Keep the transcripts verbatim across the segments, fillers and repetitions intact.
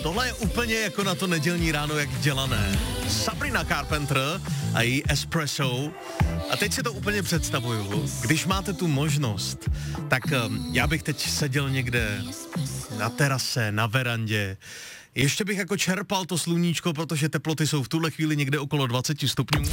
Tohle je úplně jako na to nedělní ráno, jak dělané. Sabrina Carpenter a její Espresso. A teď si to úplně představuju. Když máte tu možnost, tak um, já bych teď seděl někde na terase, na verandě. Ještě bych jako čerpal to sluníčko, protože teploty jsou v tuhle chvíli někde okolo dvacet stupňů.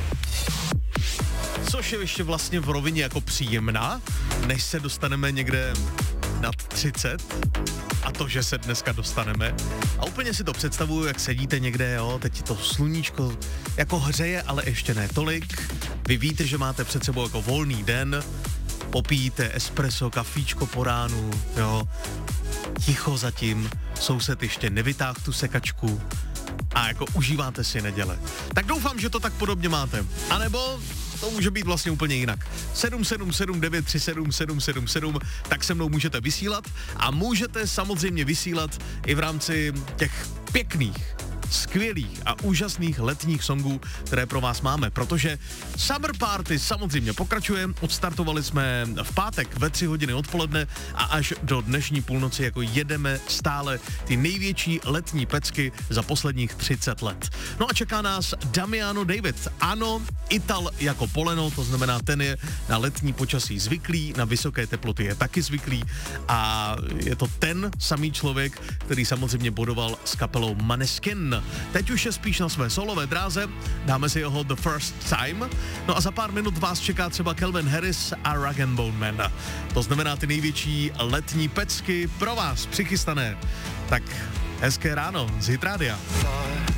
Což je ještě vlastně v rovině jako příjemná, než se dostaneme někde nad třicet. A to, že se dneska dostaneme. A úplně si to představuju, jak sedíte někde, jo, teď to sluníčko jako hřeje, ale ještě ne tolik. Vy víte, že máte před sebou jako volný den, popíjíte espresso, kafíčko po ránu, jo, ticho zatím, soused ještě nevytáhl tu sekačku a jako užíváte si neděle. Tak doufám, že to tak podobně máte. A nebo to může být vlastně úplně jinak. sedm sedm sedm devět tři sedm sedm sedm sedm, tak se mnou můžete vysílat a můžete samozřejmě vysílat i v rámci těch pěkných, skvělých a úžasných letních songů, které pro vás máme, protože Summer Party samozřejmě pokračuje, odstartovali jsme v pátek ve tři hodiny odpoledne a až do dnešní půlnoci jako jedeme stále ty největší letní pecky za posledních třicet let. No a čeká nás Damiano David. Ano, Ital jako poleno, to znamená, ten je na letní počasí zvyklý, na vysoké teploty je taky zvyklý a je to ten samý člověk, který samozřejmě bodoval s kapelou Maneskin. Teď už je spíš na své solové dráze, dáme si jeho The First Time, no a za pár minut vás čeká třeba Calvin Harris a Rag and Bone Man. To znamená ty největší letní pecky pro vás přichystané. Tak hezké ráno z Hit Rádia.